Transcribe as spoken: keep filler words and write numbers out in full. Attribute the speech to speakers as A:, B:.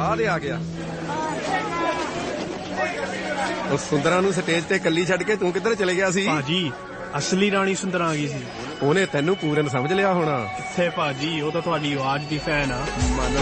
A: ਆ ਦੇ ਆ ਗਿਆ। ਉਹ ਸੁੰਦਰਾਂ ਨੂੰ ਸਟੇਜ ਤੇ ਕੱਲੀ ਛੱਡ ਕੇ ਤੂੰ ਕਿੱਧਰ ਚਲੇ ਗਿਆ ਸੀ?
B: ਭਾਜੀ ਅਸਲੀ ਰਾਣੀ ਸੁੰਦਰਾਂ ਆ ਗਈ ਸੀ।
A: ਉਹਨੇ ਤੈਨੂੰ ਪੂਰਨ ਸਮਝ ਲਿਆ ਹੋਣਾ।
B: ਕਿੱਥੇ ਭਾਜੀ, ਉਹ ਤਾਂ ਤੁਹਾਡੀ ਆਵਾਜ਼ ਦੀ ਫੈਨ ਆ।
A: ਮੰਨ